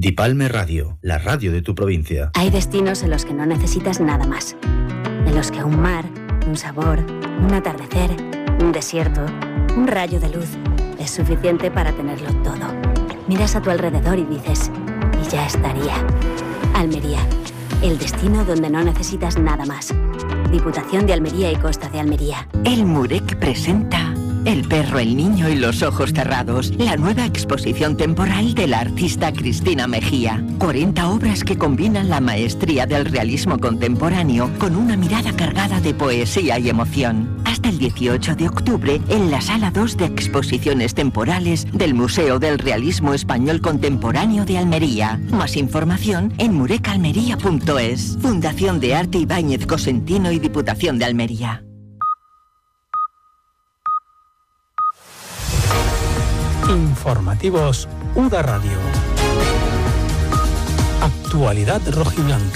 Dipalme Radio, la radio de tu provincia. Hay destinos en los que no necesitas nada más. En los que un mar, un sabor, un atardecer, un desierto, un rayo de luz es suficiente para tenerlo todo. Miras a tu alrededor y dices, y ya estaría. Almería, el destino donde no necesitas nada más. Diputación de Almería y Costa de Almería. El Murek presenta El perro, el niño y los ojos cerrados, la nueva exposición temporal de la artista Cristina Mejía. 40 obras que combinan la maestría del realismo contemporáneo con una mirada cargada de poesía y emoción. Hasta el 18 de octubre en la Sala 2 de Exposiciones Temporales del Museo del Realismo Español Contemporáneo de Almería. Más información en murecalmería.es. Fundación de Arte Ibáñez Cosentino y Diputación de Almería. Informativos UDA Radio. Actualidad rojiblanca.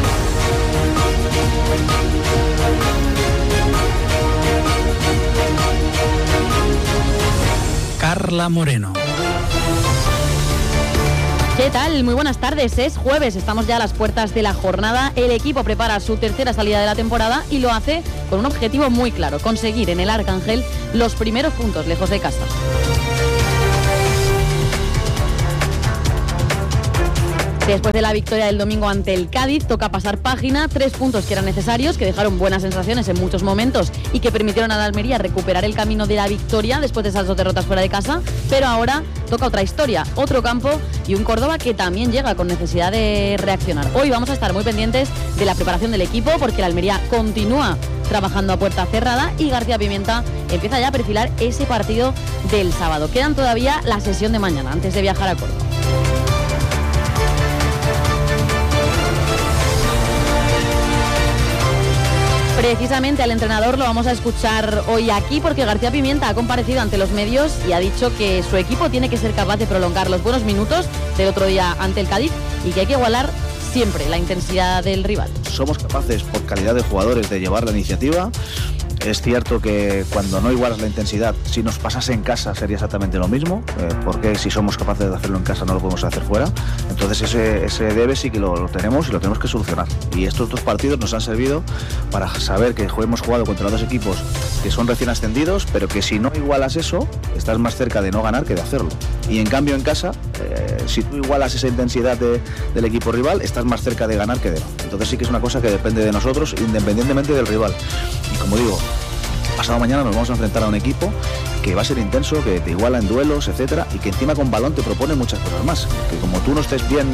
Carla Moreno. ¿Qué tal? Muy buenas tardes. Es jueves, estamos ya a las puertas de la jornada. El equipo prepara su tercera salida de la temporada y lo hace con un objetivo muy claro: conseguir en el Arcángel los primeros puntos lejos de casa. Después de la victoria del domingo ante el Cádiz, toca pasar página. 3 puntos que eran necesarios, que dejaron buenas sensaciones en muchos momentos y que permitieron a la Almería recuperar el camino de la victoria después de esas 2 derrotas fuera de casa. Pero ahora toca otra historia, otro campo y un Córdoba que también llega con necesidad de reaccionar. Hoy vamos a estar muy pendientes de la preparación del equipo porque la Almería continúa trabajando a puerta cerrada y García Pimienta empieza ya a perfilar ese partido del sábado. Quedan todavía la sesión de mañana antes de viajar a Córdoba. Precisamente al entrenador lo vamos a escuchar hoy aquí porque García Pimienta ha comparecido ante los medios y ha dicho que su equipo tiene que ser capaz de prolongar los buenos minutos del otro día ante el Cádiz y que hay que igualar siempre la intensidad del rival. Somos capaces, por calidad de jugadores, de llevar la iniciativa. Es cierto que cuando no igualas la intensidad, si nos pasase en casa sería exactamente lo mismo, porque si somos capaces de hacerlo en casa no lo podemos hacer fuera. Entonces ese debe sí que lo tenemos y lo tenemos que solucionar. Y estos 2 partidos nos han servido para saber que hemos jugado contra 2 equipos que son recién ascendidos, pero que si no igualas eso, estás más cerca de no ganar que de hacerlo. Y en cambio en casa, si tú igualas esa intensidad del equipo rival, estás más cerca de ganar que de no. Entonces sí que es una cosa que depende de nosotros, independientemente del rival. Y como digo, pasado mañana nos vamos a enfrentar a un equipo que va a ser intenso, que te iguala en duelos, etcétera, y que encima con balón te propone muchas cosas más. Que como tú no estés bien...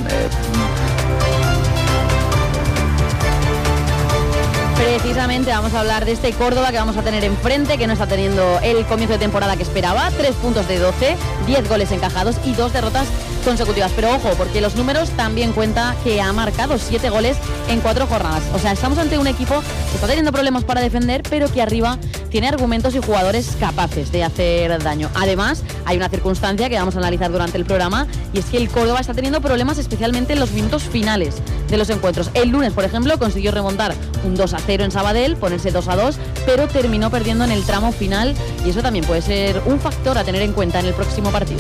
Precisamente vamos a hablar de este Córdoba que vamos a tener enfrente, que no está teniendo el comienzo de temporada que esperaba. 3 puntos de 12, 10 goles encajados y 2 derrotas consecutivas. Pero ojo, porque los números también cuenta que ha marcado 7 goles en 4 jornadas. O sea, estamos ante un equipo que está teniendo problemas para defender, pero que arriba tiene argumentos y jugadores capaces de hacer daño. Además, hay una circunstancia que vamos a analizar durante el programa y es que el Córdoba está teniendo problemas especialmente en los minutos finales de los encuentros. El lunes, por ejemplo, consiguió remontar un 2-0 en Sabadell, ponerse 2-2, pero terminó perdiendo en el tramo final y eso también puede ser un factor a tener en cuenta en el próximo partido.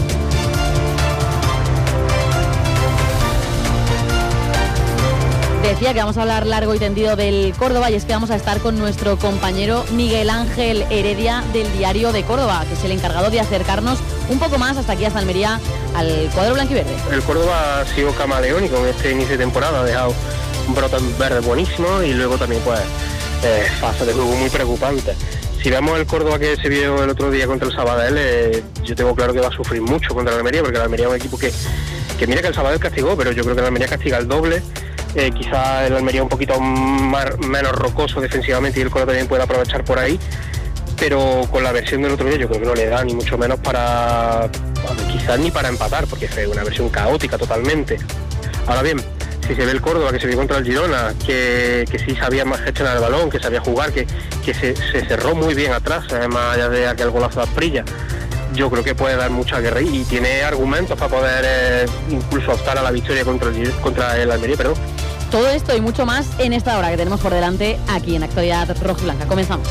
Decía que vamos a hablar largo y tendido del Córdoba y es que vamos a estar con nuestro compañero Miguel Ángel Heredia del Diario de Córdoba, que es el encargado de acercarnos un poco más hasta aquí, hasta Almería, al cuadro blanquiverde. El Córdoba ha sido camaleónico en este inicio de temporada, ha dejado un brote verde buenísimo y luego también pues fase de juego muy preocupante. Si vemos el Córdoba que se vio el otro día contra el Sabadell, yo tengo claro que va a sufrir mucho contra el Almería, porque el Almería es un equipo que mira que el Sabadell castigó, pero yo creo que el Almería castiga el doble. Quizá el Almería un poquito menos rocoso defensivamente y el Córdoba también puede aprovechar por ahí, pero con la versión del otro día yo creo que no le da ni mucho menos para, quizás ni para empatar, porque fue una versión caótica totalmente. Ahora bien, si se ve el Córdoba que se vio contra el Girona, que sí sabía más gestionar el balón, que sabía jugar, que se cerró muy bien atrás, más allá de aquel golazo de Asprilla, yo creo que puede dar mucha guerra y tiene argumentos para poder incluso optar a la victoria contra el Almería, perdón. Todo esto y mucho más en esta hora que tenemos por delante aquí en Actualidad Rojiblanca. Comenzamos.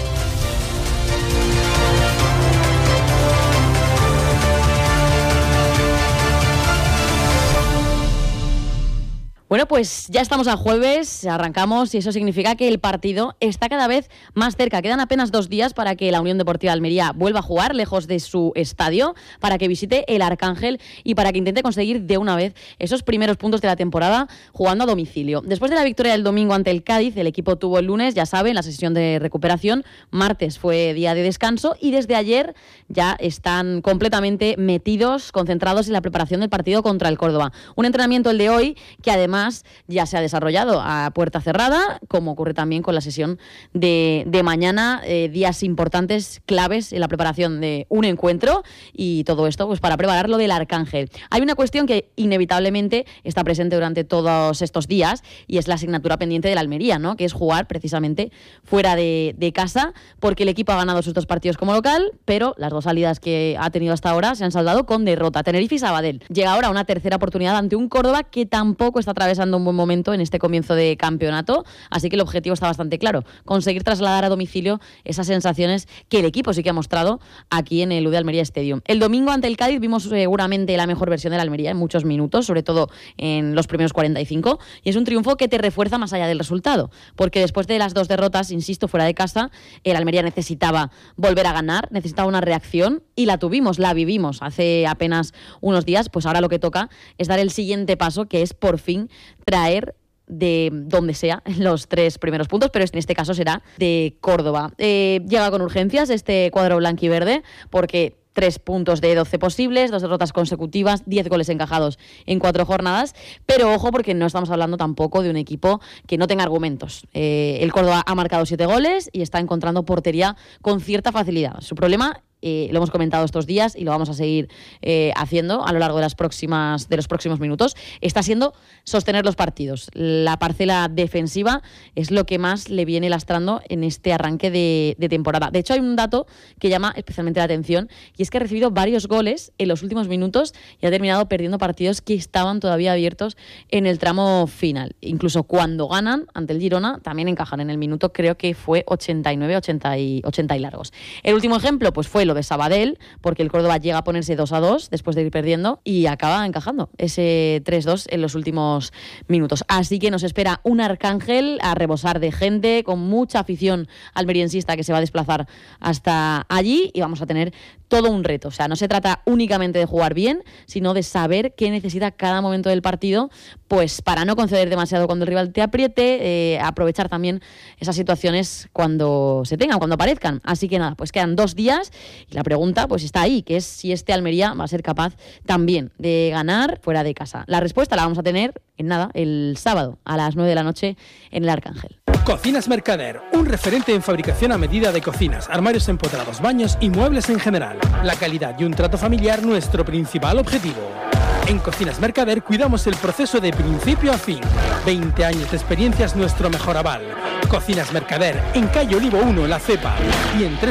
Bueno, pues ya estamos a jueves, arrancamos y eso significa que el partido está cada vez más cerca. Quedan apenas 2 días para que la Unión Deportiva de Almería vuelva a jugar lejos de su estadio, para que visite el Arcángel y para que intente conseguir de una vez esos primeros puntos de la temporada jugando a domicilio. Después de la victoria del domingo ante el Cádiz, el equipo tuvo el lunes, ya saben, la sesión de recuperación. Martes fue día de descanso y desde ayer ya están completamente metidos, concentrados en la preparación del partido contra el Córdoba. Un entrenamiento, el de hoy, que además ya se ha desarrollado a puerta cerrada, como ocurre también con la sesión de mañana, días importantes, claves en la preparación de un encuentro, y todo esto pues para prepararlo del Arcángel. Hay una cuestión que inevitablemente está presente durante todos estos días y es la asignatura pendiente de la Almería, ¿no? Que es jugar precisamente fuera de casa, porque el equipo ha ganado sus 2 partidos como local, pero las 2 salidas que ha tenido hasta ahora se han saldado con derrota. Tenerife y Sabadell. Llega ahora una tercera oportunidad ante un Córdoba que tampoco está atravesando un buen momento en este comienzo de campeonato, así que el objetivo está bastante claro: conseguir trasladar a domicilio esas sensaciones que el equipo sí que ha mostrado aquí en el UD Almería Stadium. El domingo ante el Cádiz vimos seguramente la mejor versión de la Almería en muchos minutos, sobre todo en los primeros 45, y es un triunfo que te refuerza más allá del resultado, porque después de las 2 derrotas, insisto, fuera de casa, el Almería necesitaba volver a ganar, necesitaba una reacción y la tuvimos, la vivimos hace apenas unos días. Pues ahora lo que toca es dar el siguiente paso, que es por fin traer de donde sea los 3 primeros puntos, pero en este caso será de Córdoba. Llega con urgencias este cuadro blanquiverde, porque 3 puntos de 12 posibles, 2 derrotas consecutivas, 10 goles encajados en 4 jornadas, pero ojo, porque no estamos hablando tampoco de un equipo que no tenga argumentos. El Córdoba ha marcado 7 goles y está encontrando portería con cierta facilidad. Su problema, lo hemos comentado estos días y lo vamos a seguir haciendo a lo largo de los próximos minutos, está siendo sostener los partidos. La parcela defensiva es lo que más le viene lastrando en este arranque de temporada. De hecho, hay un dato que llama especialmente la atención, y es que ha recibido varios goles en los últimos minutos y ha terminado perdiendo partidos que estaban todavía abiertos en el tramo final. Incluso cuando ganan ante el Girona, también encajan en el minuto, creo que fue 89, 80 y largos. El último ejemplo pues fue lo de Sabadell, porque el Córdoba llega a ponerse 2-2 después de ir perdiendo y acaba encajando ese 3-2 en los últimos minutos. Así que nos espera un Arcángel a rebosar de gente, con mucha afición almeriensista que se va a desplazar hasta allí, y vamos a tener todo un reto. O sea, no se trata únicamente de jugar bien, sino de saber qué necesita cada momento del partido, pues para no conceder demasiado cuando el rival te apriete, aprovechar también esas situaciones cuando se tengan, cuando aparezcan. Así que nada, pues quedan 2 días y la pregunta pues está ahí, que es si este Almería va a ser capaz también de ganar fuera de casa. La respuesta la vamos a tener en nada, el sábado a las 9 de la noche en el Arcángel. Cocinas Mercader, un referente en fabricación a medida de cocinas, armarios empotrados, baños y muebles en general. La calidad y un trato familiar, nuestro principal objetivo. En Cocinas Mercader cuidamos el proceso de principio a fin. 20 años de experiencia es nuestro mejor aval. Cocinas Mercader, en calle Olivo 1, La Cepa, y en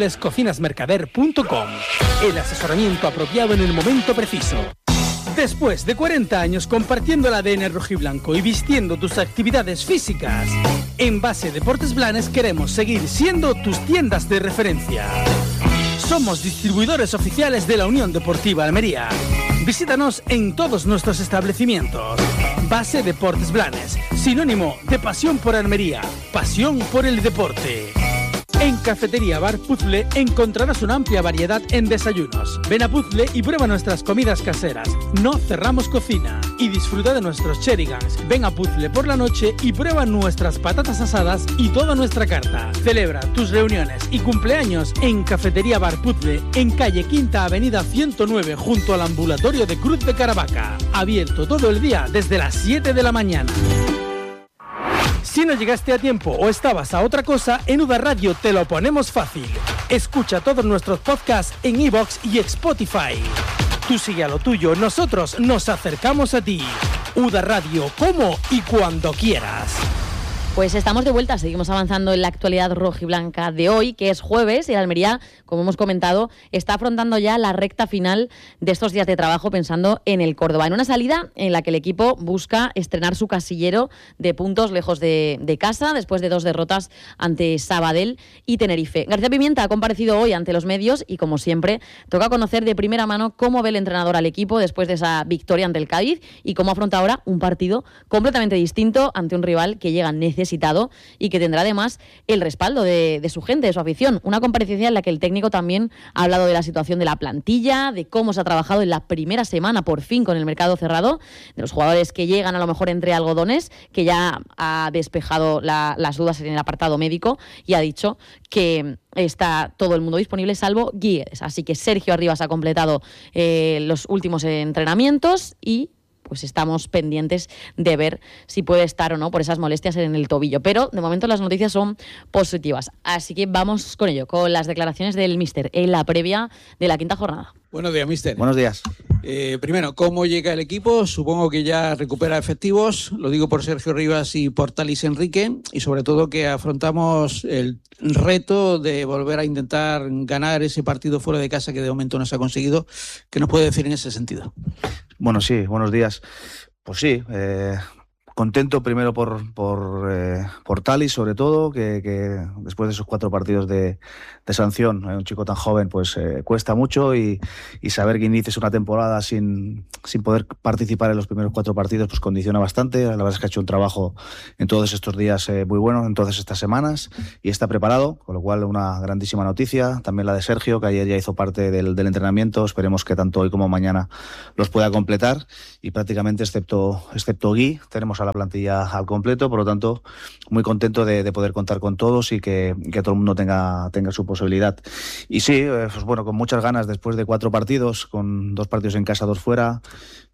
www.cocinasmercader.com. El asesoramiento apropiado en el momento preciso. Después de 40 años compartiendo el ADN rojiblanco y vistiendo tus actividades físicas, en Base Deportes Blanes queremos seguir siendo tus tiendas de referencia. Somos distribuidores oficiales de la Unión Deportiva Almería. Visítanos en todos nuestros establecimientos. Base Deportes Blanes, sinónimo de pasión por Almería, pasión por el deporte. En Cafetería Bar Puzzle encontrarás una amplia variedad en desayunos. Ven a Puzzle y prueba nuestras comidas caseras. No cerramos cocina. Y disfruta de nuestros cherigans. Ven a Puzzle por la noche y prueba nuestras patatas asadas y toda nuestra carta. Celebra tus reuniones y cumpleaños en Cafetería Bar Puzzle, en calle Quinta Avenida 109, junto al ambulatorio de Cruz de Caravaca. Abierto todo el día desde las 7 de la mañana. Si no llegaste a tiempo o estabas a otra cosa, en UDA Radio te lo ponemos fácil. Escucha todos nuestros podcasts en iVoox y Spotify. Tú sigue a lo tuyo, nosotros nos acercamos a ti. UDA Radio, como y cuando quieras. Pues estamos de vuelta, seguimos avanzando en la actualidad rojiblanca de hoy, que es jueves, y el Almería, como hemos comentado, está afrontando ya la recta final de estos días de trabajo pensando en el Córdoba, en una salida en la que el equipo busca estrenar su casillero de puntos lejos de casa, después de 2 derrotas ante Sabadell y Tenerife. García Pimienta ha comparecido hoy ante los medios y, como siempre, toca conocer de primera mano cómo ve el entrenador al equipo después de esa victoria ante el Cádiz y cómo afronta ahora un partido completamente distinto ante un rival que llega necesitado y que tendrá además el respaldo de su gente, de su afición. Una comparecencia en la que el técnico también ha hablado de la situación de la plantilla, de cómo se ha trabajado en la primera semana por fin con el mercado cerrado, de los jugadores que llegan a lo mejor entre algodones, que ya ha despejado las dudas en el apartado médico y ha dicho que está todo el mundo disponible salvo Guíguez. Así que Sergio Arribas ha completado los últimos entrenamientos y pues estamos pendientes de ver si puede estar o no por esas molestias en el tobillo. Pero de momento las noticias son positivas. Así que vamos con ello, con las declaraciones del míster en la previa de la quinta jornada. Buenos días, míster. Buenos días. Primero, ¿cómo llega el equipo? Supongo que ya recupera efectivos. Lo digo por Sergio Rivas y por Talis Enrique. Y sobre todo que afrontamos el reto de volver a intentar ganar ese partido fuera de casa que de momento no se ha conseguido. ¿Qué nos puede decir en ese sentido? Bueno, sí, buenos días. Pues sí, contento primero por Talis, sobre todo, que después de esos 4 partidos de sanción, un chico tan joven, pues cuesta mucho y saber que inicies una temporada sin poder participar en los primeros 4 partidos, pues condiciona bastante. La verdad es que ha hecho un trabajo en todos estos días muy bueno, en todas estas semanas, y está preparado, con lo cual una grandísima noticia. También la de Sergio, que ayer ya hizo parte del entrenamiento. Esperemos que tanto hoy como mañana los pueda completar, y prácticamente excepto Gui, tenemos a la plantilla al completo. Por lo tanto, muy contento de poder contar con todos y que todo el mundo tenga su posibilidad. Y sí, pues bueno, con muchas ganas después de 4 partidos, con 2 partidos en casa, 2 fuera,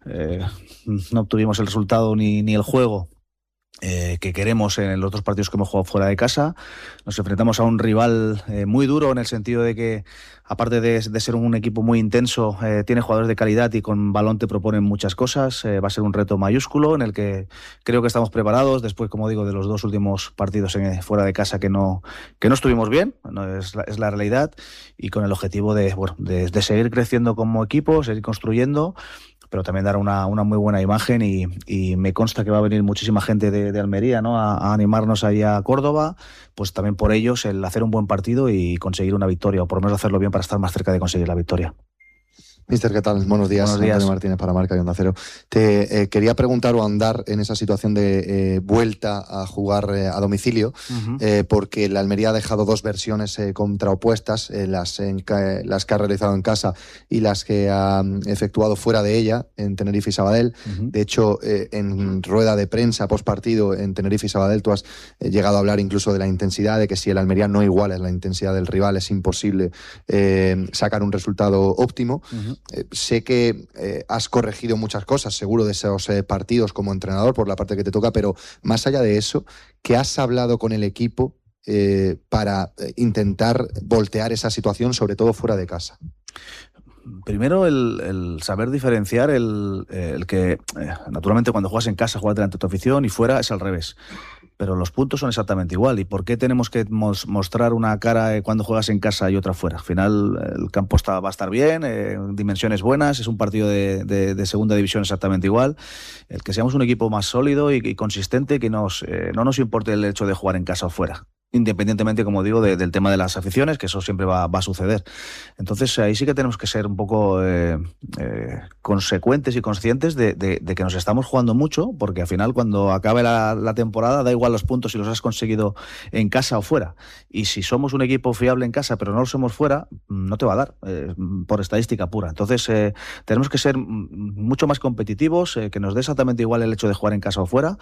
no obtuvimos el resultado ni el juego que queremos en los 2 partidos que hemos jugado fuera de casa. Nos enfrentamos a un rival muy duro, en el sentido de que, aparte de ser un equipo muy intenso, tiene jugadores de calidad y con balón te proponen muchas cosas. Va a ser un reto mayúsculo en el que creo que estamos preparados, después, como digo, de los 2 últimos partidos fuera de casa que no estuvimos bien, no es la realidad, y con el objetivo de seguir creciendo como equipo, seguir construyendo, pero también dar una muy buena imagen, y me consta que va a venir muchísima gente de Almería, ¿no?, a animarnos ahí a Córdoba, pues también por ellos el hacer un buen partido y conseguir una victoria, o por lo menos hacerlo bien para estar más cerca de conseguir la victoria. Mister, ¿qué tal? Buenos días. Buenos días. Antonio Martínez para Marca y Onda Cero. Te quería preguntar o andar en esa situación de vuelta a jugar a domicilio, porque la Almería ha dejado 2 versiones contraopuestas, las que ha realizado en casa y las que ha efectuado fuera de ella, en Tenerife y Sabadell. De hecho, en rueda de prensa post partido en Tenerife y Sabadell tú has llegado a hablar incluso de la intensidad, de que si el Almería no iguala la intensidad del rival es imposible sacar un resultado óptimo. Sé que has corregido muchas cosas, seguro, de esos partidos como entrenador por la parte que te toca, pero más allá de eso, ¿qué has hablado con el equipo para intentar voltear esa situación, sobre todo fuera de casa? Primero, el saber diferenciar el que, naturalmente, cuando juegas en casa, juegas delante de tu afición, y fuera es al revés. Pero los puntos son exactamente igual. ¿Y por qué tenemos que mostrar una cara cuando juegas en casa y otra fuera? Al final, el campo va a estar bien, dimensiones buenas, es un partido de segunda división exactamente igual. El que seamos un equipo más sólido y consistente, que no nos importe el hecho de jugar en casa o fuera, independientemente, como digo, del tema de las aficiones, que eso siempre va a suceder. Entonces ahí sí que tenemos que ser un poco consecuentes y conscientes de que nos estamos jugando mucho, porque al final, cuando acabe la temporada, da igual los puntos si los has conseguido en casa o fuera. Y si somos un equipo fiable en casa pero no lo somos fuera, no te va a dar, por estadística pura. Entonces tenemos que ser mucho más competitivos, que nos dé exactamente igual el hecho de jugar en casa o fuera.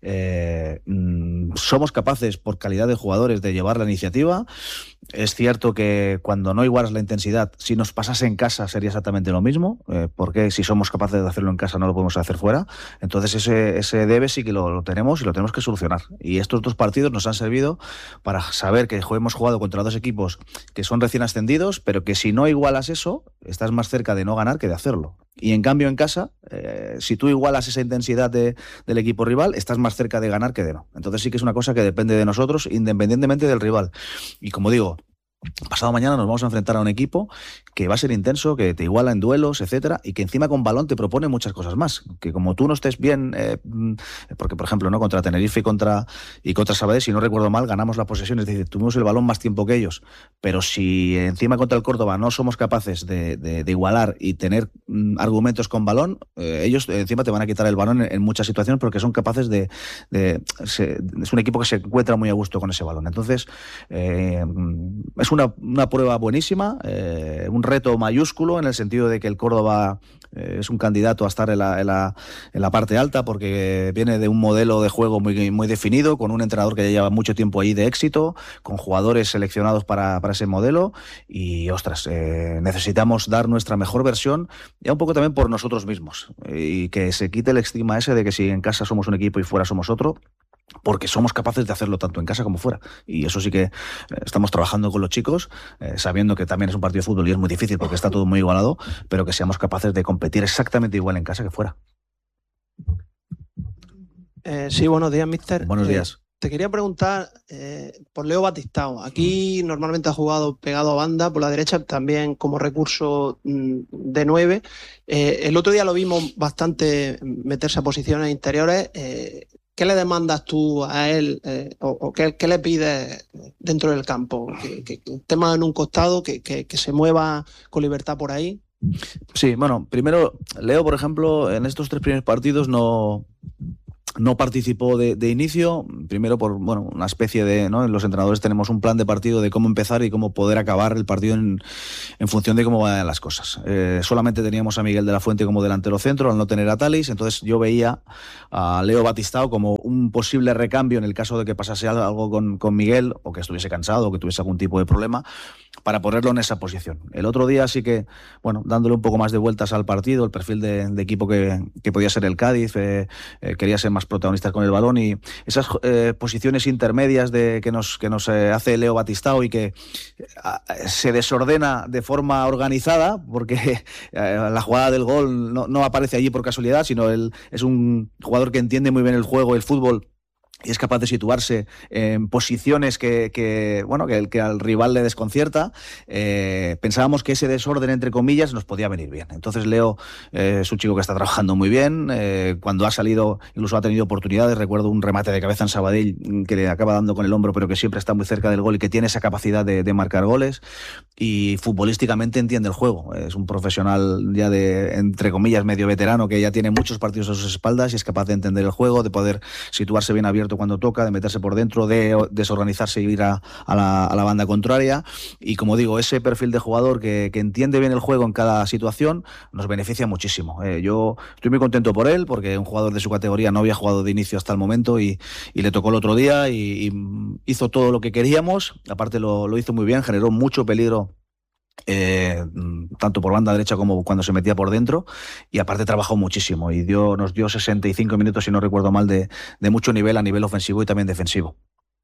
Somos capaces, por calidad de jugadores, de llevar la iniciativa. Es cierto que cuando no igualas la intensidad, si nos pasase en casa sería exactamente lo mismo, porque si somos capaces de hacerlo en casa no lo podemos hacer fuera. Entonces ese debe sí que lo tenemos, y lo tenemos que solucionar. Y estos 2 partidos nos han servido para saber que hemos jugado contra 2 equipos que son recién ascendidos, pero que si no igualas eso, estás más cerca de no ganar que de hacerlo. Y en cambio en casa, si tú igualas esa intensidad del equipo rival, estás más cerca de ganar que de no. Entonces sí que es una cosa que depende de nosotros, independientemente del rival. Y como digo, pasado mañana nos vamos a enfrentar a un equipo que va a ser intenso, que te iguala en duelos, etcétera, y que encima con balón te propone muchas cosas más. Que como tú no estés bien, porque por ejemplo, ¿no?, contra Tenerife y contra Sabadell, si no recuerdo mal, ganamos la posesión, es decir, tuvimos el balón más tiempo que ellos. Pero si encima contra el Córdoba no somos capaces de igualar y tener argumentos con balón, ellos encima te van a quitar el balón en muchas situaciones porque son capaces es un equipo que se encuentra muy a gusto con ese balón. Entonces, es una prueba buenísima, un reto mayúsculo en el sentido de que el Córdoba es un candidato a estar en la parte alta porque viene de un modelo de juego muy, muy definido, con un entrenador que ya lleva mucho tiempo ahí de éxito, con jugadores seleccionados para ese modelo y, ostras, necesitamos dar nuestra mejor versión, ya un poco también por nosotros mismos, y que se quite el estigma ese de que si en casa somos un equipo y fuera somos otro, porque somos capaces de hacerlo tanto en casa como fuera. Y eso sí que estamos trabajando con los chicos, sabiendo que también es un partido de fútbol y es muy difícil porque está todo muy igualado, pero que seamos capaces de competir exactamente igual en casa que fuera. Sí, buenos días, míster. Buenos días. Te quería preguntar por Leo Batistao. Aquí normalmente ha jugado pegado a banda por la derecha, también como recurso de 9. El otro día lo vimos bastante meterse a posiciones interiores. ¿Qué le demandas tú a él o qué le pides dentro del campo? ¿Que esté más en un costado, que se mueva con libertad por ahí? Sí, bueno, primero, Leo, por ejemplo, en estos 3 primeros partidos no participó de inicio, primero por una especie de, ¿no?, los entrenadores tenemos un plan de partido de cómo empezar y cómo poder acabar el partido en función de cómo vayan las cosas. Solamente teníamos a Miguel de la Fuente como delantero centro, al no tener a Talis, entonces yo veía a Leo Batistao como un posible recambio en el caso de que pasase algo con Miguel, o que estuviese cansado o que tuviese algún tipo de problema, para ponerlo en esa posición. El otro día sí que, dándole un poco más de vueltas al partido, el perfil de equipo que podía ser el Cádiz, quería ser más protagonistas con el balón, y esas posiciones intermedias que nos hace Leo Batistao y que se desordena de forma organizada, porque la jugada del gol no aparece allí por casualidad, sino él es un jugador que entiende muy bien el juego, el fútbol, y es capaz de situarse en posiciones que al rival le desconcierta. Pensábamos que ese desorden, entre comillas, nos podía venir bien. Entonces Leo es un chico que está trabajando muy bien. Cuando ha salido, incluso ha tenido oportunidades. Recuerdo un remate de cabeza en Sabadell que le acaba dando con el hombro, pero que siempre está muy cerca del gol y que tiene esa capacidad de marcar goles. Y futbolísticamente entiende el juego. Es un profesional ya de, entre comillas, medio veterano, que ya tiene muchos partidos a sus espaldas y es capaz de entender el juego, de poder situarse bien abierto cuando toca, de meterse por dentro, de desorganizarse y ir a la banda contraria. Y como digo, ese perfil de jugador que entiende bien el juego en cada situación nos beneficia muchísimo. Yo estoy muy contento por él, porque un jugador de su categoría no había jugado de inicio hasta el momento y le tocó el otro día y hizo todo lo que queríamos. Aparte lo hizo muy bien, generó mucho peligro, tanto por banda derecha como cuando se metía por dentro, y aparte trabajó muchísimo y nos dio 65 minutos, si no recuerdo mal, de mucho nivel a nivel ofensivo y también defensivo.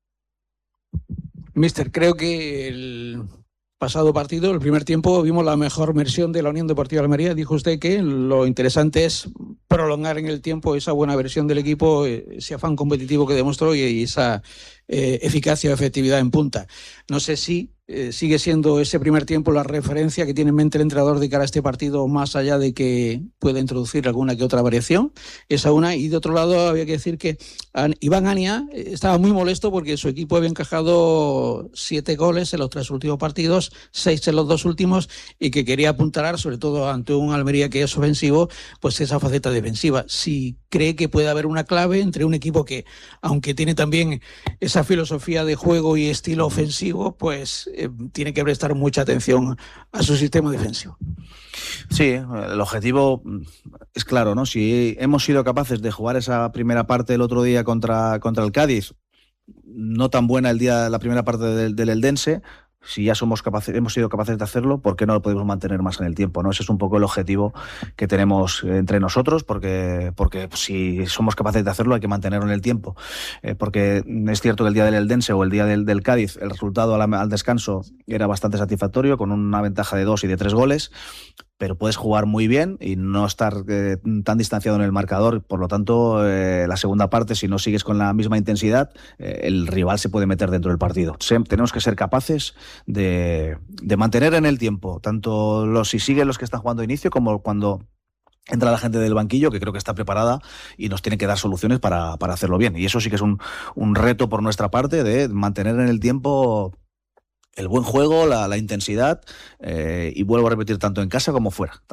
Mister, creo que el pasado partido, el primer tiempo, vimos la mejor versión de la Unión Deportiva Almería. Dijo usted que lo interesante es prolongar en el tiempo esa buena versión del equipo, ese afán competitivo que demostró y esa eficacia o efectividad en punta. No sé si sigue siendo ese primer tiempo la referencia que tiene en mente el entrenador de cara a este partido, más allá de que pueda introducir alguna que otra variación. Esa una. Y de otro lado, había que decir que Iván Ania estaba muy molesto porque su equipo había encajado 7 goles en los 3 últimos partidos, 6 en los 2 últimos, y que quería apuntalar, sobre todo ante un Almería que es ofensivo, pues esa faceta defensiva. Si cree que puede haber una clave entre un equipo que, aunque tiene también esa filosofía de juego y estilo ofensivo, pues tiene que prestar mucha atención a su sistema defensivo. Sí, el objetivo es claro, ¿no? Si hemos sido capaces de jugar esa primera parte el otro día contra el Cádiz, no tan buena la primera parte del Eldense, si ya hemos sido capaces de hacerlo, ¿por qué no lo podemos mantener más en el tiempo, ¿no? Ese es un poco el objetivo que tenemos entre nosotros, porque si somos capaces de hacerlo hay que mantenerlo en el tiempo. Porque es cierto que el día del Eldense o el día del Cádiz, el resultado al descanso era bastante satisfactorio, con una ventaja de 2 y de 3 goles, pero puedes jugar muy bien y no estar tan distanciado en el marcador. Por lo tanto, la segunda parte, si no sigues con la misma intensidad, el rival se puede meter dentro del partido. Tenemos que ser capaces de mantener en el tiempo, tanto si siguen los que están jugando de inicio como cuando entra la gente del banquillo, que creo que está preparada y nos tiene que dar soluciones para hacerlo bien. Y eso sí que es un reto por nuestra parte, de mantener en el tiempo el buen juego, la intensidad, y vuelvo a repetir, tanto en casa como fuera.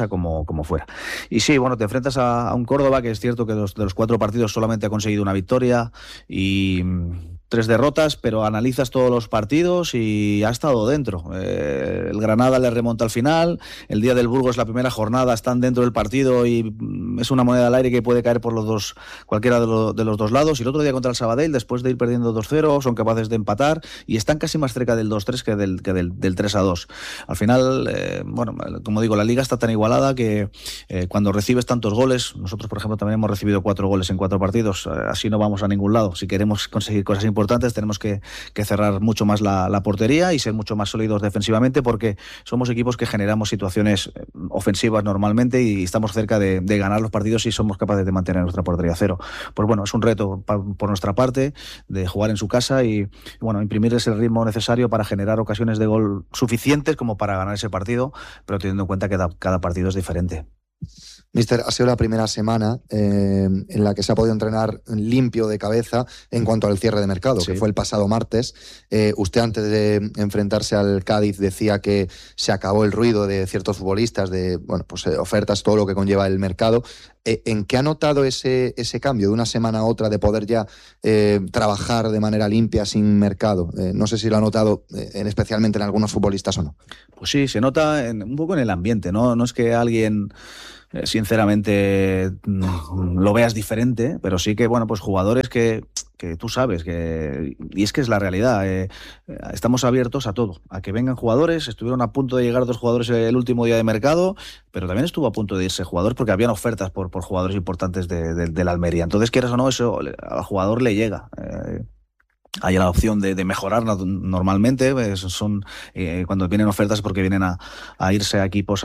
Y sí, bueno, te enfrentas a un Córdoba que es cierto que de los 4 partidos solamente ha conseguido una victoria y 3 derrotas, pero analizas todos los partidos y ha estado dentro. El Granada le remonta al final, el día del Burgos, la primera jornada, están dentro del partido y es una moneda al aire que puede caer por cualquiera de los dos lados. Y el otro día contra el Sabadell, después de ir perdiendo 2-0, son capaces de empatar y están casi más cerca del 2-3 que del 3-2. Al final, bueno, como digo, la liga está tan igualada que cuando recibes tantos goles, nosotros por ejemplo también hemos recibido 4 goles en 4 partidos, así no vamos a ningún lado. Si queremos conseguir cosas importantes, tenemos que cerrar mucho más la portería y ser mucho más sólidos defensivamente, porque somos equipos que generamos situaciones ofensivas normalmente y estamos cerca de ganar los partidos si somos capaces de mantener nuestra portería a 0. Pues bueno, es un reto por nuestra parte de jugar en su casa y bueno, imprimirles el ritmo necesario para generar ocasiones de gol suficientes como para ganar ese partido, pero teniendo en cuenta que cada partido es diferente. Mister, ha sido la primera semana en la que se ha podido entrenar limpio de cabeza en cuanto al cierre de mercado, sí, que fue el pasado martes. Usted, antes de enfrentarse al Cádiz, decía que se acabó el ruido de ciertos futbolistas, de ofertas, todo lo que conlleva el mercado. ¿En qué ha notado ese cambio de una semana a otra de poder ya trabajar de manera limpia, sin mercado? No sé si lo ha notado especialmente en algunos futbolistas o no. Pues sí, se nota un poco en el ambiente, ¿no? No es que alguien sinceramente lo veas diferente, pero sí que, bueno, pues jugadores que tú sabes y es que es la realidad, estamos abiertos a todo, a que vengan jugadores. Estuvieron a punto de llegar 2 jugadores el último día de mercado, pero también estuvo a punto de irse jugadores porque habían ofertas por jugadores importantes de la Almería. Entonces, quieras o no, eso al jugador le llega. Hay la opción de mejorar normalmente, cuando vienen ofertas porque vienen a irse a equipos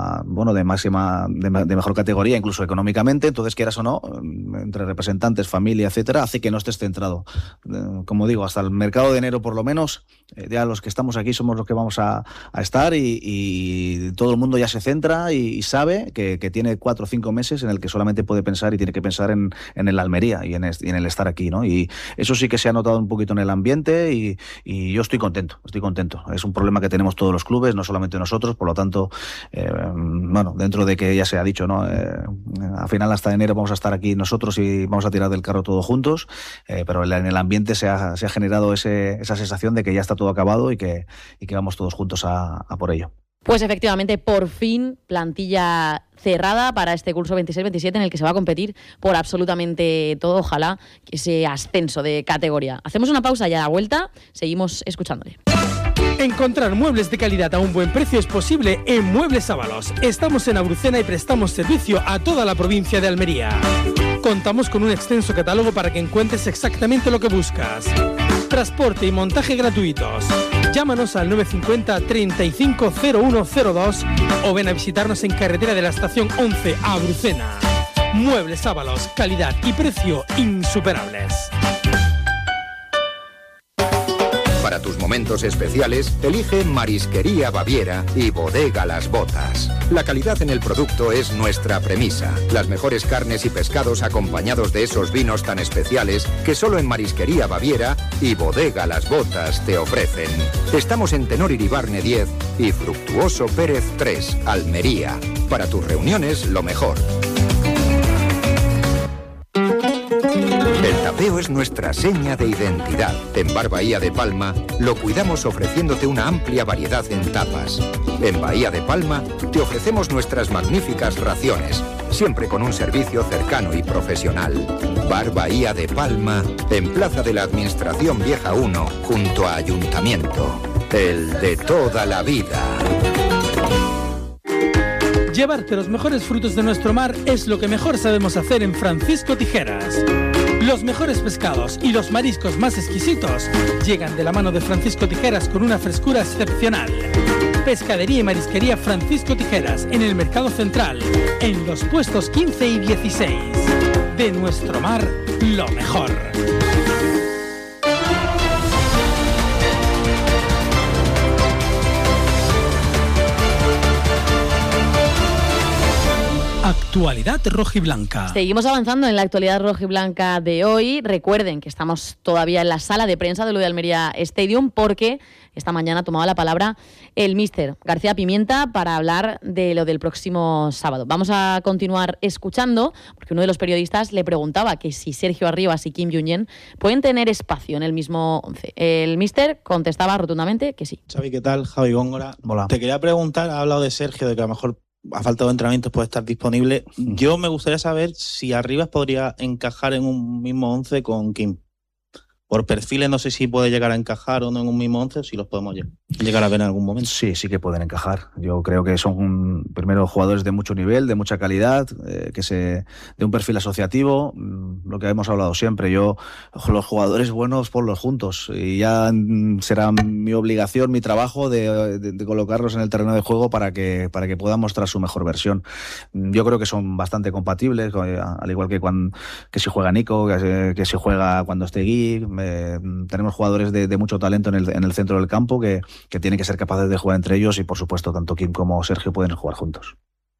de mejor categoría, incluso económicamente. Entonces, quieras o no, entre representantes, familia, etcétera, hace que no estés centrado. Como digo, hasta el mercado de enero por lo menos, ya los que estamos aquí somos los que vamos a estar y todo el mundo ya se centra y sabe que tiene 4 o 5 meses en el que solamente puede pensar y tiene que pensar en el Almería y en el estar aquí, ¿no? Y eso sí que se ha notado un poquito en el ambiente y yo estoy contento. Es un problema que tenemos todos los clubes, no solamente nosotros, por lo tanto, bueno, dentro de que ya se ha dicho, ¿no? Al final hasta enero vamos a estar aquí nosotros y vamos a tirar del carro todos juntos, pero en el ambiente se ha generado esa sensación de que ya está todo acabado y que vamos todos juntos a por ello. Pues efectivamente, por fin, plantilla cerrada para este curso 26-27 en el que se va a competir por absolutamente todo. Ojalá que ese ascenso de categoría. Hacemos una pausa y a la vuelta seguimos escuchándole. Encontrar muebles de calidad a un buen precio es posible en Muebles Ábalos. Estamos en Abrucena y prestamos servicio a toda la provincia de Almería. Contamos con un extenso catálogo para que encuentres exactamente lo que buscas. Transporte y montaje gratuitos. Llámanos al 950 35 0102 o ven a visitarnos en carretera de la estación 11 a Abrucena. Muebles Ábalos, calidad y precio insuperables. Para tus momentos especiales, elige Marisquería Baviera y Bodega Las Botas. La calidad en el producto es nuestra premisa. Las mejores carnes y pescados acompañados de esos vinos tan especiales que solo en Marisquería Baviera y Bodega Las Botas te ofrecen. Estamos en Tenor Iribarne 10 y Fructuoso Pérez 3, Almería. Para tus reuniones, lo mejor. El tapeo es nuestra seña de identidad. En Bar Bahía de Palma lo cuidamos ofreciéndote una amplia variedad en tapas. En Bahía de Palma te ofrecemos nuestras magníficas raciones, siempre con un servicio cercano y profesional. Bar Bahía de Palma, en Plaza de la Administración Vieja 1, junto a Ayuntamiento. El de toda la vida. Llevarte los mejores frutos de nuestro mar es lo que mejor sabemos hacer en Francisco Tijeras. Los mejores pescados y los mariscos más exquisitos llegan de la mano de Francisco Tijeras con una frescura excepcional. Pescadería y Marisquería Francisco Tijeras, en el Mercado Central, en los puestos 15 y 16. De nuestro mar, lo mejor. Actualidad rojiblanca. Seguimos avanzando en la actualidad rojiblanca de hoy. Recuerden que estamos todavía en la sala de prensa de lo de Almería Stadium porque esta mañana tomaba la palabra el míster García Pimienta para hablar de lo del próximo sábado. Vamos a continuar escuchando porque uno de los periodistas le preguntaba que si Sergio Arribas y Kim Jong-un pueden tener espacio en el mismo 11. El míster contestaba rotundamente que sí. Xavi, ¿qué tal? Javi Góngora. Hola. Te quería preguntar, ha hablado de Sergio, de que a lo mejor a falta de entrenamientos puede estar disponible. Yo me gustaría saber si Arribas podría encajar en un mismo 11 con Kim. Por perfiles no sé si puede llegar a encajar o no en un mismo 11 o si los podemos llegar a ver en algún momento. Sí que pueden encajar. Yo creo que son primero jugadores de mucho nivel, de mucha calidad, de un perfil asociativo, lo que hemos hablado siempre. Yo, los jugadores buenos, ponlos juntos y ya será mi obligación, mi trabajo de colocarlos en el terreno de juego para que puedan mostrar su mejor versión. Yo creo que son bastante compatibles, al igual que si juega Nico, que si juega cuando esté Gui. Tenemos jugadores de mucho talento en el centro del campo que tienen que ser capaces de jugar entre ellos y por supuesto tanto Kim como Sergio pueden jugar juntos.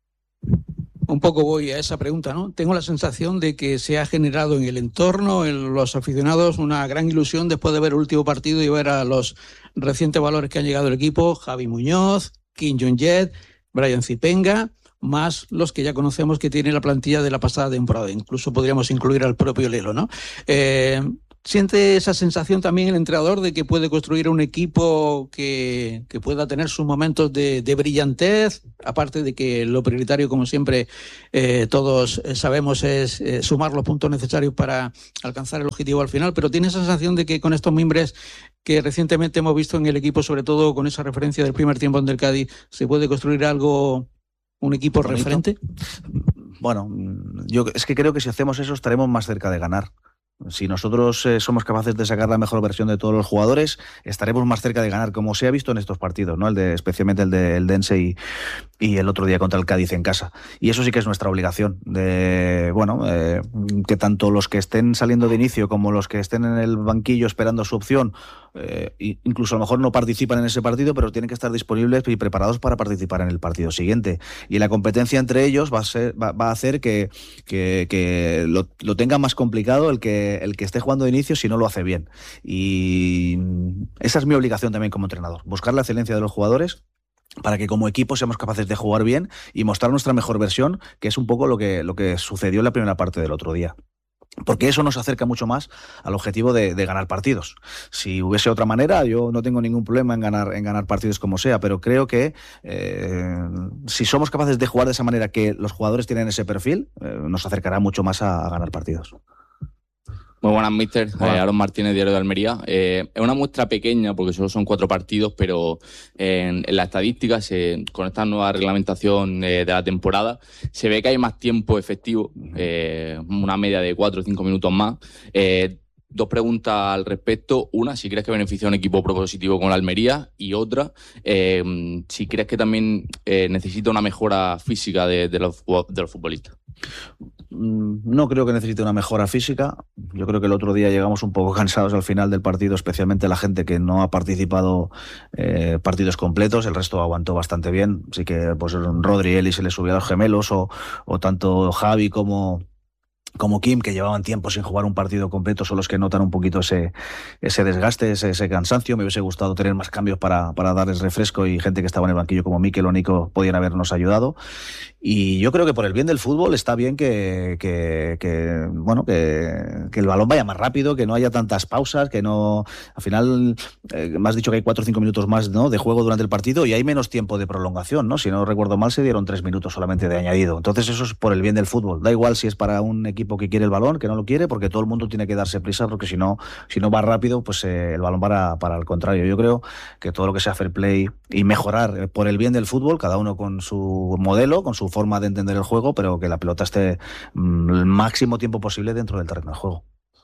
Un poco voy a esa pregunta, ¿no? Tengo la sensación de que se ha generado en el entorno, en los aficionados, una gran ilusión después de ver el último partido y ver a los recientes valores que han llegado al equipo: Javi Muñoz, Kim Jong-un, Brian Zipenga, más los que ya conocemos que tiene la plantilla de la pasada temporada. Incluso podríamos incluir al propio Lelo, ¿no? ¿Siente esa sensación también el entrenador de que puede construir un equipo que pueda tener sus momentos de brillantez? Aparte de que lo prioritario, como siempre, todos sabemos, es sumar los puntos necesarios para alcanzar el objetivo al final, pero ¿tiene esa sensación de que con estos mimbres que recientemente hemos visto en el equipo, sobre todo con esa referencia del primer tiempo ante el Cádiz, se puede construir un equipo referente? Bueno, yo es que creo que si hacemos eso estaremos más cerca de ganar. Si nosotros somos capaces de sacar la mejor versión de todos los jugadores, estaremos más cerca de ganar, como se ha visto en estos partidos, ¿no? Especialmente el de Eldense y el otro día contra el Cádiz en casa. Y eso sí que es nuestra obligación, que tanto los que estén saliendo de inicio como los que estén en el banquillo esperando su opción, incluso a lo mejor no participan en ese partido, pero tienen que estar disponibles y preparados para participar en el partido siguiente. Y la competencia entre ellos va a hacer que lo tenga más complicado el que esté jugando de inicio si no lo hace bien. Y esa es mi obligación también como entrenador, buscar la excelencia de los jugadores para que como equipo seamos capaces de jugar bien y mostrar nuestra mejor versión, que es un poco lo que sucedió en la primera parte del otro día. Porque eso nos acerca mucho más al objetivo de ganar partidos. Si hubiese otra manera, yo no tengo ningún problema en ganar partidos como sea, pero creo que si somos capaces de jugar de esa manera, que los jugadores tienen ese perfil, nos acercará mucho más a ganar partidos. Muy buenas, míster. Aaron Martínez, Diario de Almería. Es una muestra pequeña porque solo son 4 partidos, pero en la estadística, con esta nueva reglamentación de la temporada, se ve que hay más tiempo efectivo, una media de 4 o 5 minutos más. 2 preguntas al respecto. Una, si crees que beneficia a un equipo propositivo como la Almería, y otra, si crees que también necesita una mejora física de los futbolistas. No creo que necesite una mejora física. Yo creo que el otro día llegamos un poco cansados al final del partido, especialmente la gente que no ha participado partidos completos. El resto aguantó bastante bien. Así que pues Rodri y Eli se les subió a los gemelos, o tanto Javi como Kim, que llevaban tiempo sin jugar un partido completo, son los que notan un poquito ese desgaste, ese cansancio. Me hubiese gustado tener más cambios para darles refresco, y gente que estaba en el banquillo como Mikel o Nico podían habernos ayudado. Y yo creo que por el bien del fútbol está bien que el balón vaya más rápido, que no haya tantas pausas, que no... Al final, me has dicho que hay 4 o 5 minutos más, ¿no?, de juego durante el partido, y hay menos tiempo de prolongación, ¿no? Si no recuerdo mal, se dieron 3 minutos solamente de añadido. Entonces eso es por el bien del fútbol. Da igual si es para un equipo que quiere el balón, que no lo quiere, porque todo el mundo tiene que darse prisa, porque si no va rápido, pues el balón para el contrario. Yo creo que todo lo que sea fair play y mejorar por el bien del fútbol, cada uno con su modelo, con su forma de entender el juego, pero que la pelota esté el máximo tiempo posible dentro del terreno de juego.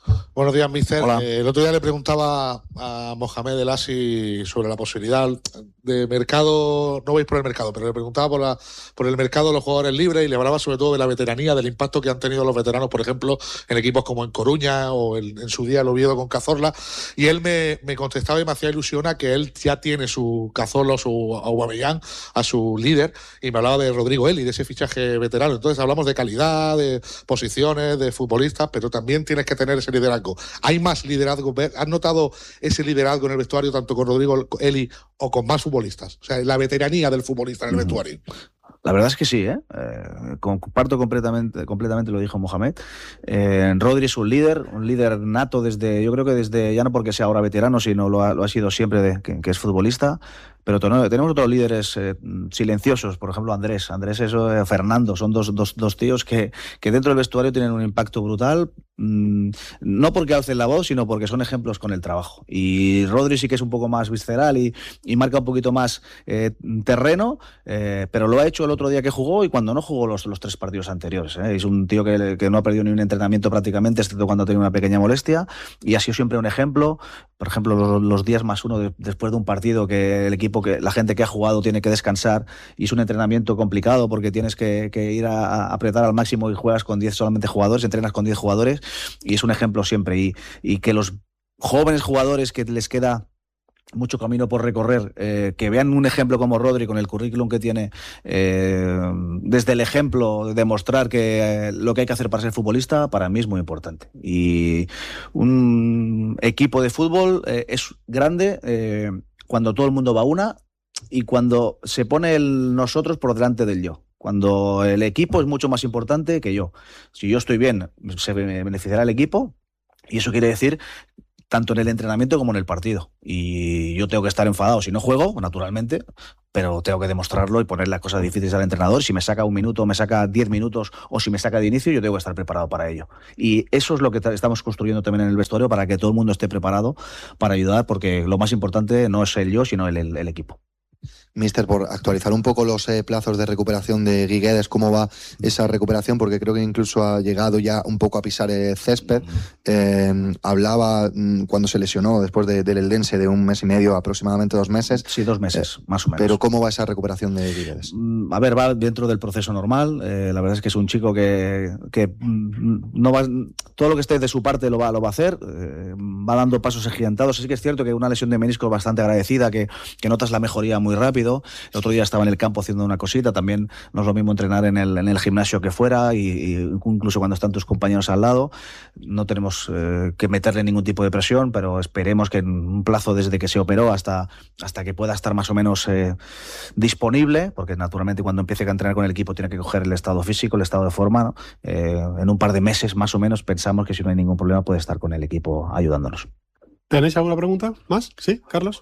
Buenos días, míster. Hola. El otro día le preguntaba a Mohamed El Asi sobre la posibilidad de mercado, no vais por el mercado, pero le preguntaba por el mercado de los jugadores libres y le hablaba sobre todo de la veteranía, del impacto que han tenido los veteranos, por ejemplo, en equipos como en Coruña o en su día el Oviedo con Cazorla. Y él me contestaba y me hacía ilusión a que él ya tiene su Cazorla, su Aubameyang, a su líder, y me hablaba de Rodrigo Eli, de ese fichaje veterano. Entonces hablamos de calidad, de posiciones, de futbolistas, pero también tienes que tener ese liderazgo. ¿Hay más liderazgo? ¿Has notado ese liderazgo en el vestuario tanto con Rodrigo Eli o con más futbolistas? O sea, la veteranía del futbolista en el vestuario. La verdad es que sí, comparto completamente lo dijo Mohamed. Rodri es un líder nato yo creo que desde, ya no porque sea ahora veterano, sino lo ha sido siempre que es futbolista. Pero tenemos otros líderes silenciosos, por ejemplo Andrés, Fernando, son dos tíos que dentro del vestuario tienen un impacto brutal, no porque alcen la voz, sino porque son ejemplos con el trabajo. Y Rodri sí que es un poco más visceral y marca un poquito más terreno, pero lo ha hecho el otro día que jugó y cuando no jugó los 3 partidos anteriores. Es un tío que no ha perdido ni un entrenamiento prácticamente, excepto cuando ha tenido una pequeña molestia, y ha sido siempre un ejemplo. Por ejemplo, los días +1 después de un partido que el equipo, que la gente que ha jugado tiene que descansar y es un entrenamiento complicado porque tienes que ir a apretar al máximo y juegas con 10 solamente jugadores, entrenas con 10 jugadores y es un ejemplo siempre. Y que los jóvenes jugadores que les queda mucho camino por recorrer, que vean un ejemplo como Rodri con el currículum que tiene, desde el ejemplo de mostrar que lo que hay que hacer para ser futbolista, para mí es muy importante. Y un equipo de fútbol es grande cuando todo el mundo va a una y cuando se pone el nosotros por delante del yo. Cuando el equipo es mucho más importante que yo. Si yo estoy bien, se beneficiará el equipo y eso quiere decir tanto en el entrenamiento como en el partido. Y yo tengo que estar enfadado si no juego, naturalmente, pero tengo que demostrarlo y poner las cosas difíciles al entrenador. Si me saca 1 minuto, me saca 10 minutos o si me saca de inicio, yo tengo que estar preparado para ello. Y eso es lo que estamos construyendo también en el vestuario para que todo el mundo esté preparado para ayudar, porque lo más importante no es el yo, sino el equipo. Míster, por actualizar un poco los plazos de recuperación de Guiguedes, ¿cómo va esa recuperación? Porque creo que incluso ha llegado ya un poco a pisar el césped. Hablaba cuando se lesionó después del Eldense de 1 mes y medio, aproximadamente 2 meses. Sí, 2 meses, más o menos. Pero ¿cómo va esa recuperación de Guiguedes? A ver, va dentro del proceso normal. La verdad es que es un chico que no va, todo lo que esté de su parte lo va a hacer. Va dando pasos agigantados. Sí que es cierto que una lesión de menisco bastante agradecida, que notas la mejoría muy rápido. El otro día estaba en el campo haciendo una cosita, también no es lo mismo entrenar en el gimnasio que fuera, y incluso cuando están tus compañeros al lado. No tenemos que meterle ningún tipo de presión, pero esperemos que en un plazo desde que se operó hasta que pueda estar más o menos disponible, porque naturalmente cuando empiece a entrenar con el equipo tiene que coger el estado físico, el estado de forma, ¿no? En un par de meses más o menos pensamos que si no hay ningún problema puede estar con el equipo ayudándonos. ¿Tenéis alguna pregunta más? ¿Sí, Carlos?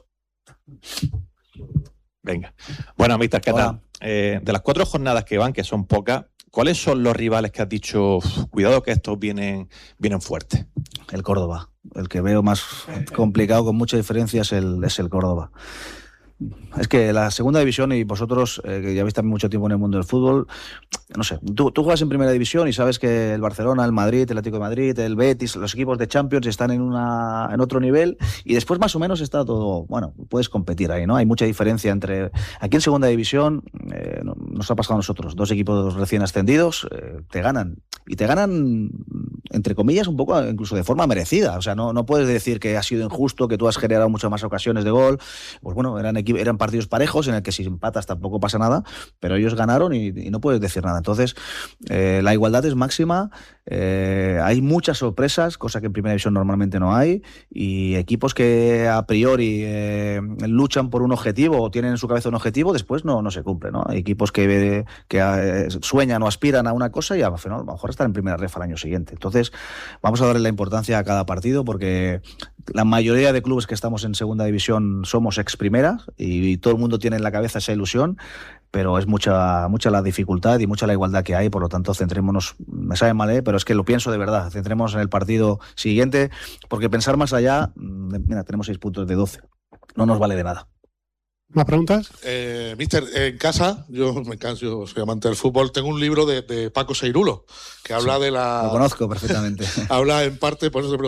Venga. Bueno, míster, ¿qué tal? De las 4 jornadas que van, que son pocas, ¿cuáles son los rivales que has dicho, cuidado que estos vienen fuertes? El Córdoba. El que veo más complicado, con mucha diferencia, es el Córdoba. Es que la segunda división, y vosotros que lleváis también mucho tiempo en el mundo del fútbol, no sé, tú juegas en primera división y sabes que el Barcelona, el Madrid, el Atlético de Madrid, el Betis, los equipos de Champions están en otro nivel, y después más o menos está todo, bueno, puedes competir ahí, ¿no? Hay mucha diferencia entre... Aquí en segunda división nos ha pasado a nosotros, 2 equipos recién ascendidos, te ganan, y te ganan entre comillas un poco incluso de forma merecida. O sea, no puedes decir que ha sido injusto, que tú has generado muchas más ocasiones de gol. Pues bueno, eran partidos parejos en el que si empatas tampoco pasa nada, pero ellos ganaron y no puedes decir nada. Entonces, la igualdad es máxima, hay muchas sorpresas, cosa que en primera división normalmente no hay, y equipos que a priori luchan por un objetivo o tienen en su cabeza un objetivo, después no se cumple, ¿no? Hay equipos que sueñan o aspiran a una cosa y a lo mejor están en primera ref al año siguiente. Entonces, vamos a darle la importancia a cada partido, porque la mayoría de clubes que estamos en segunda división somos ex primera y todo el mundo tiene en la cabeza esa ilusión, pero es mucha la dificultad y mucha la igualdad que hay. Por lo tanto, centrémonos, me sabe mal, pero es que lo pienso de verdad, centrémonos en el partido siguiente, porque pensar más allá, mira, tenemos 6 puntos de 12, no nos vale de nada. ¿Más preguntas? Mister, en casa, yo soy amante del fútbol, tengo un libro de Paco Seirulo, que habla de la... Lo conozco perfectamente. habla en parte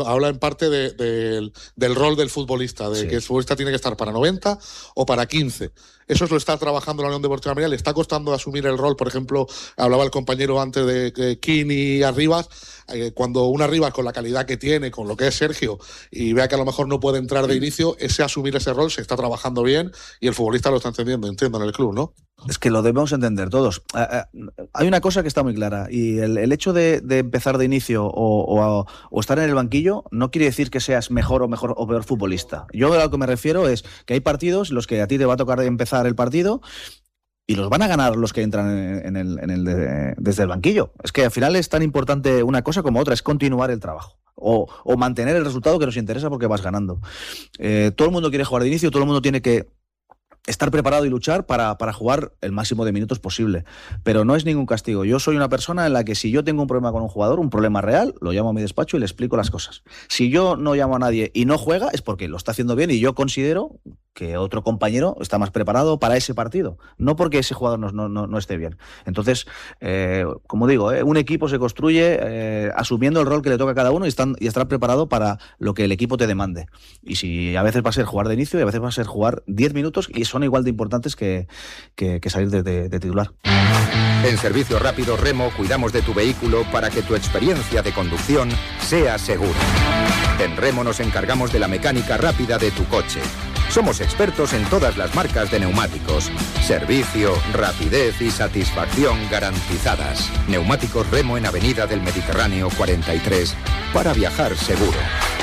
del rol del futbolista, de que el futbolista tiene que estar para 90 o para 15. Eso lo está trabajando la Unión Deportiva Almería, le está costando asumir el rol. Por ejemplo, hablaba el compañero antes de King y Arribas, cuando un Arribas con la calidad que tiene, con lo que es Sergio, y vea que a lo mejor no puede entrar de inicio, ese asumir ese rol se está trabajando bien y el futbolista lo está entendiendo, entiendo, en el club, ¿no? Es que lo debemos entender todos. Hay una cosa que está muy clara, y el hecho de empezar de inicio o estar en el banquillo no quiere decir que seas mejor o peor futbolista. Yo a lo que me refiero es que hay partidos en los que a ti te va a tocar empezar el partido y los van a ganar los que entran desde el banquillo. Es que al final es tan importante una cosa como otra, es continuar el trabajo. O mantener el resultado que nos interesa porque vas ganando. Todo el mundo quiere jugar de inicio, todo el mundo tiene que estar preparado y luchar para jugar el máximo de minutos posible. Pero no es ningún castigo. Yo soy una persona en la que si yo tengo un problema con un jugador, un problema real, lo llamo a mi despacho y le explico las cosas. Si yo no llamo a nadie y no juega, es porque lo está haciendo bien y yo considero que otro compañero está más preparado para ese partido. No porque ese jugador no esté bien. Entonces, como digo, un equipo se construye asumiendo el rol que le toca a cada uno y estar preparado para lo que el equipo te demande. Y si a veces va a ser jugar de inicio y a veces va a ser jugar 10 minutos, y son igual de importantes que salir de titular. En Servicio Rápido Remo cuidamos de tu vehículo para que tu experiencia de conducción sea segura. En Remo nos encargamos de la mecánica rápida de tu coche. Somos expertos en todas las marcas de neumáticos. Servicio, rapidez y satisfacción garantizadas. Neumáticos Remo en Avenida del Mediterráneo 43 para viajar seguro.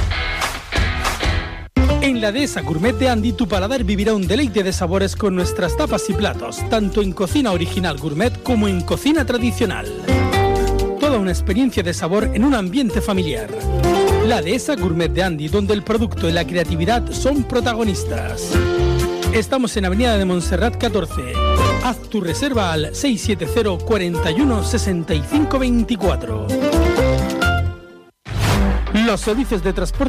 En la Dehesa Gourmet de Andy, tu paladar vivirá un deleite de sabores con nuestras tapas y platos, tanto en cocina original gourmet como en cocina tradicional. Toda una experiencia de sabor en un ambiente familiar. La Dehesa Gourmet de Andy, donde el producto y la creatividad son protagonistas. Estamos en Avenida de Montserrat 14. Haz tu reserva al 670 41 65 24. Los servicios de transporte